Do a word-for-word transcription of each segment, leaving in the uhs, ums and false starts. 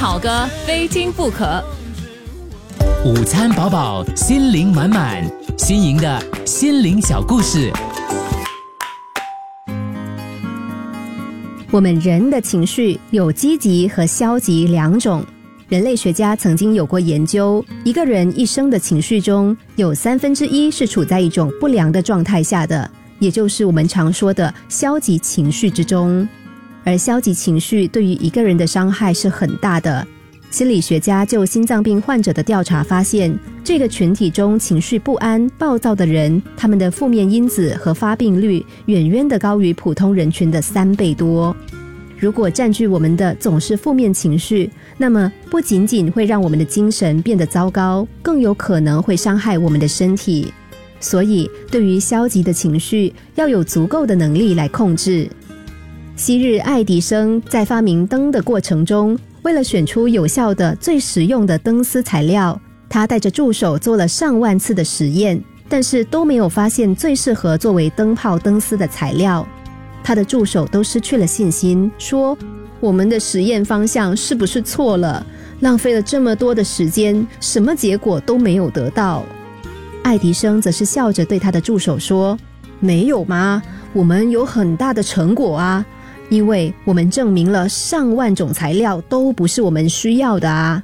好歌非听不可。 午餐饱饱，心灵满满，新颖的心灵小故事。 我们人的情绪有积极和消极两种。人类学家曾经有过研究，一个人一生的情绪中有三分之一是处在一种不良的状态下的，也就是我们常说的消极情绪之中。而消极情绪对于一个人的伤害是很大的。心理学家就心脏病患者的调查发现，这个群体中情绪不安、暴躁的人，他们的负面因子和发病率远远的高于普通人群的三倍多。如果占据我们的总是负面情绪，那么不仅仅会让我们的精神变得糟糕，更有可能会伤害我们的身体。所以对于消极的情绪，要有足够的能力来控制。昔日爱迪生在发明灯的过程中，为了选出有效的最实用的灯丝材料，他带着助手做了上万次的实验，但是都没有发现最适合作为灯泡灯丝的材料。他的助手都失去了信心，说：我们的实验方向是不是错了？浪费了这么多的时间，什么结果都没有得到。爱迪生则是笑着对他的助手说：没有吗？我们有很大的成果啊，因为我们证明了上万种材料都不是我们需要的啊。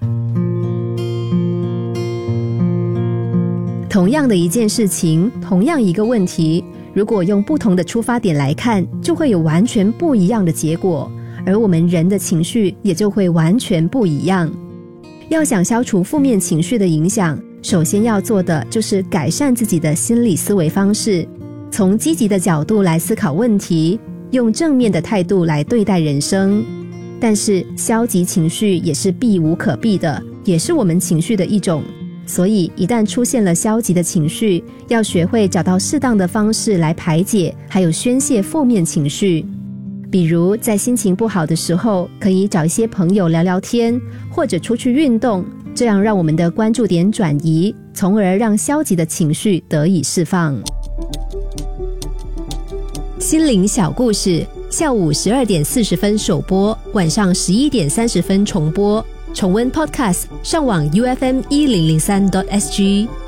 同样的一件事情，同样一个问题，如果用不同的出发点来看，就会有完全不一样的结果，而我们人的情绪也就会完全不一样。要想消除负面情绪的影响，首先要做的就是改善自己的心理思维方式，从积极的角度来思考问题，用正面的态度来对待人生。但是消极情绪也是避无可避的，也是我们情绪的一种。所以一旦出现了消极的情绪，要学会找到适当的方式来排解，还有宣泄负面情绪。比如在心情不好的时候，可以找一些朋友聊聊天，或者出去运动，这样让我们的关注点转移，从而让消极的情绪得以释放。心灵小故事，下午十二点四十分首播，晚上十一点三十分重播。重温 Podcast， 上网 U F M 一零零三 点 S G。